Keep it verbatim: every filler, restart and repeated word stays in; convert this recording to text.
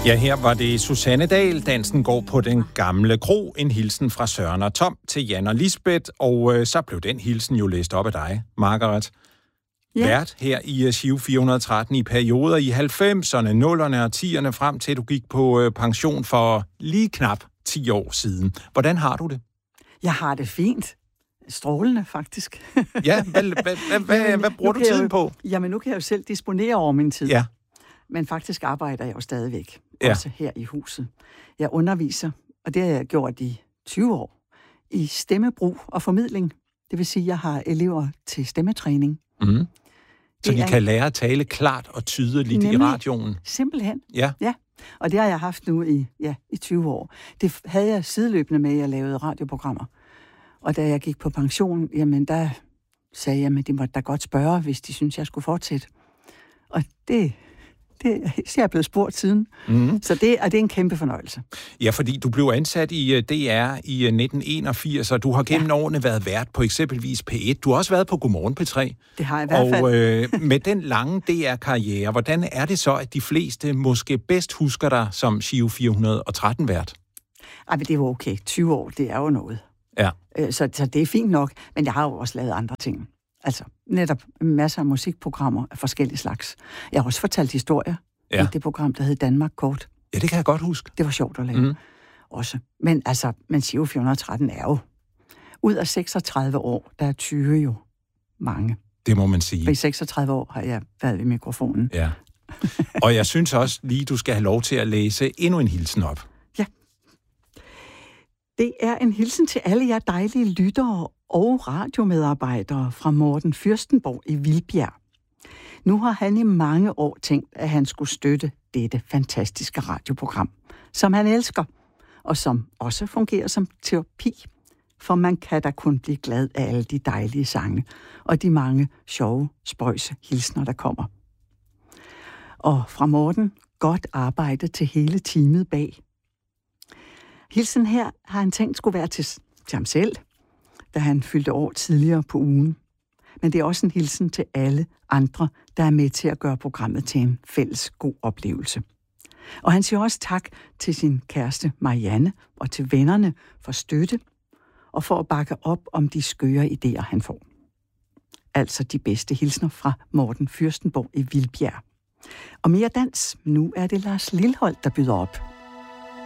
Ja, her var det Susanne Dahl. Dansen går på den gamle kro. En hilsen fra Søren og Tom til Jan og Lisbeth. Og øh, så blev den hilsen jo læst op af dig, Margaret. Ja. Vært her i Giro fire hundrede og tretten i perioder i halvfemserne, nullerne og tierne frem til, du gik på øh, pension for lige knap ti år siden. Hvordan har du det? Jeg har det fint. Strålende, faktisk. Ja, hvad, hvad, hvad, hvad, jamen, hvad bruger du tiden jo, på? Jamen, nu kan jeg jo selv disponere over min tid. Ja. Men faktisk arbejder jeg jo stadigvæk, ja. også her i huset. Jeg underviser, og det har jeg gjort i tyve år, i stemmebrug og formidling. Det vil sige, at jeg har elever til stemmetræning. Mm. Så de er... kan lære at tale klart og tydeligt i radioen? Simpelthen. Ja. ja. Og det har jeg haft nu i, ja, i tyve år. Det havde jeg sideløbende med, at jeg lavede radioprogrammer. Og da jeg gik på pension, jamen der sagde jeg, at de måtte da godt spørge, hvis de synes jeg skulle fortsætte. Og det... Det så jeg er blevet spurgt siden. Mm. Så det, og det er en kæmpe fornøjelse. Ja, fordi du blev ansat i D R i nitten enogfirs, og du har gennem ja. årene været vært på eksempelvis P et. Du har også været på Godmorgen P tre. Det har jeg i hvert fald. Og øh, med den lange D R-karriere, hvordan er det så, at de fleste måske bedst husker dig som Giro fire hundrede og tretten-vært? Ej, men det var okay. tyve år, det er jo noget. Ja. Så, så det er fint nok, men jeg har jo også lavet andre ting. Altså, netop masser af musikprogrammer af forskellige slags. Jeg har også fortalt historier ja. i det program, der hed Danmark Kort. Ja, det kan jeg godt huske. Det var sjovt at lave. Mm. Også. Men altså, men Giro fire hundrede og tretten er jo... Ud af seksogtredive år, der er tyve jo mange. Det må man sige. For i seksogtredive år har jeg været ved mikrofonen. Ja. Og jeg synes også lige, du skal have lov til at læse endnu en hilsen op. Ja. Det er en hilsen til alle jer dejlige lyttere og radiomedarbejdere fra Morten Fyrstenborg i Vildbjerg. Nu har han i mange år tænkt, at han skulle støtte dette fantastiske radioprogram, som han elsker, og som også fungerer som terapi. For man kan da kun blive glad af alle de dejlige sange, og de mange sjove, spøjse hilsner, der kommer. Og fra Morten, godt arbejde til hele teamet bag. Hilsen her har han tænkt skulle være til, til ham selv, da han fyldte år tidligere på ugen. Men det er også en hilsen til alle andre, der er med til at gøre programmet til en fælles god oplevelse. Og han siger også tak til sin kæreste Marianne og til vennerne for støtte og for at bakke op om de skøre idéer, han får. Altså de bedste hilsner fra Morten Fyrstenborg i Vildbjerg. Og mere dans. Nu er det Lars Lilholt, der byder op.